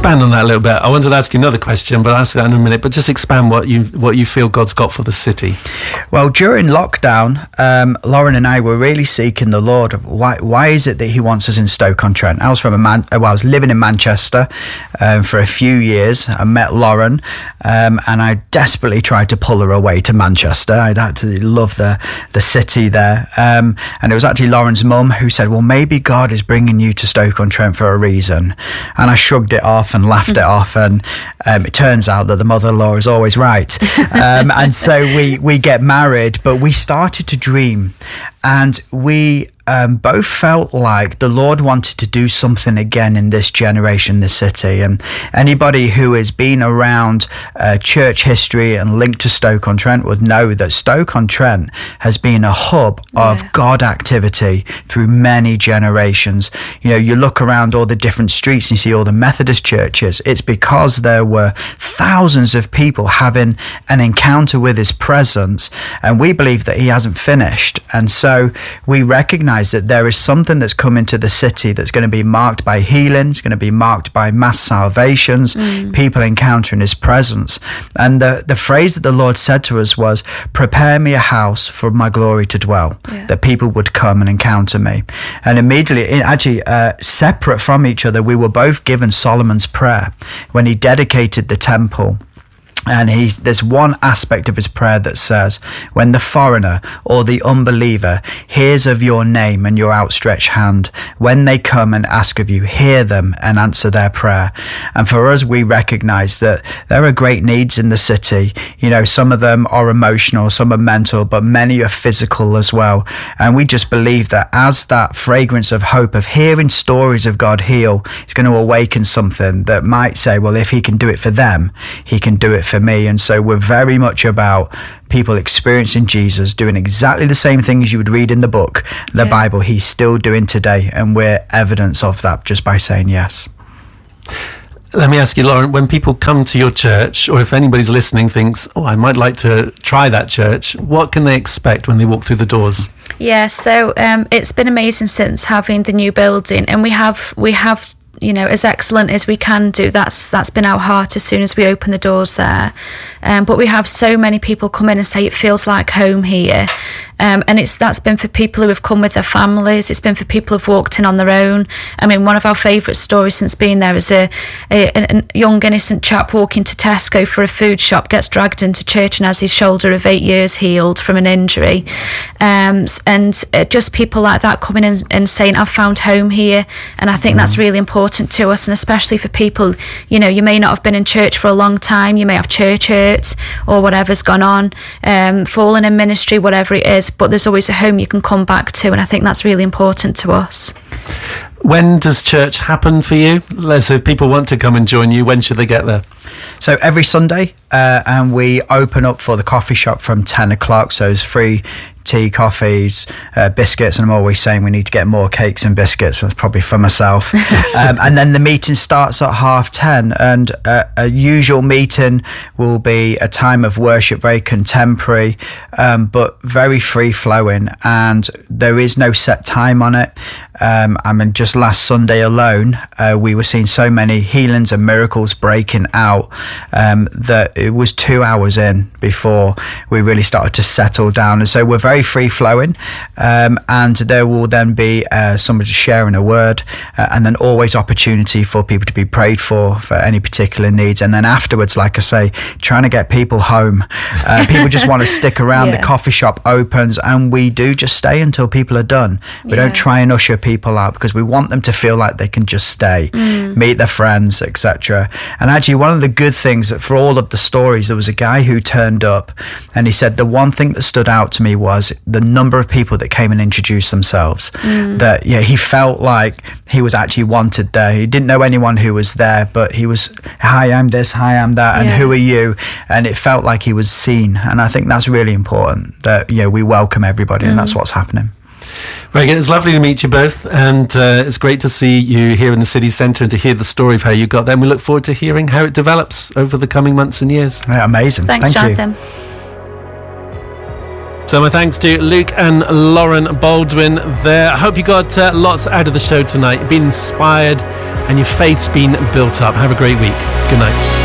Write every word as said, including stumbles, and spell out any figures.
expand on that a little bit. I wanted to ask you another question, but I'll ask that in a minute. But just expand what you what you feel God's got for the city. Well, during lockdown, um, Lauren and I were really seeking the Lord. Why why is it that He wants us in Stoke-on-Trent? I was from a man. Well, I was living in Manchester um, for a few years. I met Lauren, um, and I desperately tried to pull her away to Manchester. I'd actually love the the city there, um, and it was actually Lauren's mum who said, "Well, maybe God is bringing you to Stoke-on-Trent for a reason." And I shrugged it off and laughed it off, and um, it turns out that the mother-in-law is always right. Um, and so we we get married, but we started to dream, and we um, both felt like the Lord wanted to do something again in this generation, this city. And anybody who has been around uh, church history and linked to Stoke-on-Trent would know that Stoke-on-Trent has been a hub of yeah. God activity through many generations. You know, you look around all the different streets and you see all the Methodist churches. It's because there were thousands of people having an encounter with His presence, and we believe that He hasn't finished. And so we recognize that there is something that's come into the city that's going to be marked by healing, it's going to be marked by mass salvations, mm. people encountering His presence. And the, the phrase that the Lord said to us was, "Prepare me a house for my glory to dwell," yeah. that people would come and encounter me. And immediately, actually uh, separate from each other, we were both given Solomon's prayer when he dedicated the temple. And he, there's one aspect of his prayer that says, when the foreigner or the unbeliever hears of your name and your outstretched hand, when they come and ask of you, hear them and answer their prayer. And for us, we recognize that there are great needs in the city. You know, some of them are emotional, some are mental, but many are physical as well. And we just believe that as that fragrance of hope of hearing stories of God heal is going to awaken something that might say, well, if He can do it for them, He can do it for for me. And so we're very much about people experiencing Jesus, doing exactly the same thing as you would read in the book, the yeah. Bible. He's still doing today, and we're evidence of that just by saying yes. Let me ask you, Lauren, when people come to your church, or if anybody's listening thinks, oh, I might like to try that church, what can they expect when they walk through the doors? Yeah, so um, it's been amazing since having the new building, and we have we have you know, as excellent as we can do. That's that's been our heart as soon as we open the doors there. Um, but we have so many people come in and say it feels like home here. Um, and it's that's been for people who have come with their families. It's been for people who've walked in on their own. I mean, one of our favourite stories since being there is a, a, a young innocent chap walking to Tesco for a food shop, gets dragged into church and has his shoulder of eight years healed from an injury. Um, and uh, just people like that coming in and saying, I've found home here. And I think mm. that's really important to us, and especially for people, you know, you may not have been in church for a long time, you may have church hurt or whatever's gone on, um, fallen in ministry, whatever it is, but there's always a home you can come back to, and I think that's really important to us. When does church happen for you? Les, if people want to come and join you, when should they get there? So every Sunday, uh, and we open up for the coffee shop from ten o'clock, so it's free tea, coffees, uh, biscuits, and I'm always saying we need to get more cakes and biscuits. That's probably for myself. um, and then the meeting starts at half ten, and uh, a usual meeting will be a time of worship, very contemporary, um, but very free-flowing, and there is no set time on it. Um, I mean, just last Sunday alone, uh, we were seeing so many healings and miracles breaking out um, that it was two hours in before we really started to settle down. And so we're very free flowing, um, and there will then be uh, somebody sharing a word, uh, and then always opportunity for people to be prayed for for any particular needs. And then afterwards, like I say, trying to get people home. Uh, people just want to stick around. Yeah. The coffee shop opens, and we do just stay until people are done. We yeah. don't try and usher people out, because we want them to feel like they can just stay, mm. meet their friends, et cetera. And actually, one of the good things for all of the stories, there was a guy who turned up, and he said the one thing that stood out to me was the number of people that came and introduced themselves. Mm. That yeah, he felt like he was actually wanted there. He didn't know anyone who was there, but he was, hi, I'm this, hi, I'm that, and yeah. who are you? And it felt like he was seen. And I think that's really important, that you know, we welcome everybody, mm. and that's what's happening. Very good. It's lovely to meet you both, and uh, it's great to see you here in the city centre and to hear the story of how you got there. And we look forward to hearing how it develops over the coming months and years. Yeah, amazing. Thanks, Thank Jonathan. you. So my thanks to Luke and Lauren Baldwin there. I hope you got uh, lots out of the show tonight, been inspired and your faith's been built up. Have a great week. Good night.